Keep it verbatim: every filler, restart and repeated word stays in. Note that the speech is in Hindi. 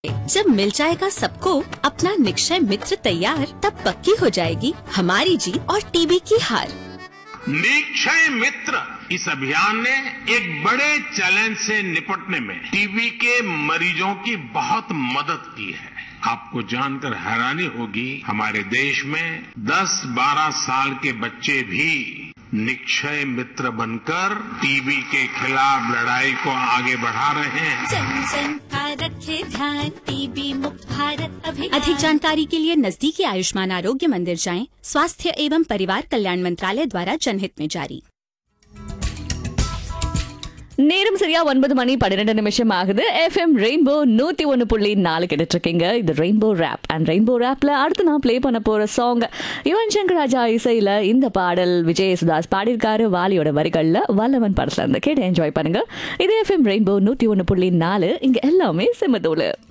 जब मिल जाएगा सबको अपना निक्षय मित्र तैयार, तब पक्की हो जाएगी हमारी जीत और टीबी की हार। निक्षय मित्र इस अभियान ने एक बड़े चैलेंज से निपटने में टीबी के मरीजों की बहुत मदद की है। आपको जानकर हैरानी होगी, हमारे देश में दस बारह साल के बच्चे भी निक्षय मित्र बनकर टीबी के खिलाफ लड़ाई को आगे बढ़ा रहे हैं। जन जन का रखे ध्यान, टीबी मुक्त भारत अभियान। अधिक जानकारी के लिए नजदीकी आयुष्मान आरोग्य मंदिर जाएं। स्वास्थ्य एवं परिवार कल्याण मंत्रालय द्वारा जनहित में जारी। நேரம் சரியா ஒன்பது மணி பன்னிரெண்டு நிமிஷம் ஆகுது. எஃப்எம் ரெயின்போ நூத்தி ஒன்னு புள்ளி நாலு கேட்டுட்டு இருக்கீங்க. இது ரெயின்போ ரேப் அண்ட் ரெயின்போ ரேப்ல அடுத்து நான் பிளே பண்ண போற சாங் யுவன் சங்கர் ராஜா இசையில இந்த பாடல் விஜய் யேசுதாஸ் பாடியிருக்காரு. வாலியோட வரிகள்ல வல்லவன் படத்துல இருந்து கேட்டு என்ஜாய் பண்ணுங்க. இது எஃப்எம் ரெயின்போ நூத்தி ஒன்னு புள்ளி நாலு. இங்க எல்லாமே செம்மதோல.